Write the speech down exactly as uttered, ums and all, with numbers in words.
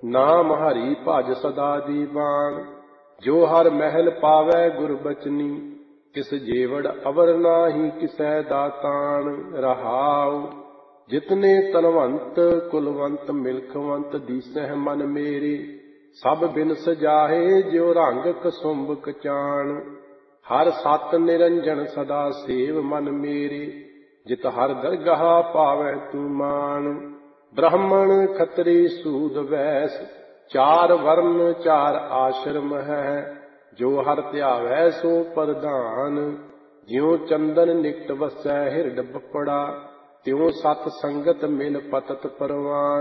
ਨਾਮ ਹਰੀ ਭਜ ਸਦਾ ਦੀਵਾਨ। ਜੋ ਹਰ ਮਹਿਲ ਪਾਵੈ ਗੁਰ ਬਚਨੀ, ਕਿਸ ਜੀਵੜ ਅਵਰ ਨਾਹੀ ਕਿਸੈ ਦਾਤਾਨ। ਰਹਾਉ ਜਿਤਨੇ ਤਨਵੰਤ ਕੁਲਵੰਤ ਮਿਲਖਵੰਤ ਦੀਸਹਿ ਮਨ ਮੇਰੇ, ਸਭ ਬਿਨ ਸਜਾਹੇ ਜਿਉ ਰੰਗ ਕਸੁੰਭ ਕਚਾਣ। ਹਰ ਸਤ ਨਿਰੰਜਨ ਸਦਾ ਸੇਵ ਮਨ ਮੇਰੇ, ਜਿਤ ਹਰ ਦਰਗਾਹ ਪਾਵੈ ਤੂੰ ਮਾਨ। ਬ੍ਰਾਹਮਣ ਖਤਰੀ ਸੂਦ ਵੈਸ ਚਾਰ ਵਰਨ ਚਾਰ ਆਸ਼ਰਮ ਹੈ, ਜੋ ਹਰ ਧਿਆਵੈ ਸੋ ਪ੍ਰਧਾਨ। ਜਿਉ ਚੰਦਨ ਨਿਕਟ ਵਸੈ ਹਿਰਡ ਬਪੜਾ, ਤਿਉ ਸਤ ਸੰਗਤ ਮਿਲ ਪਤਤ ਪਰਵਾਨ।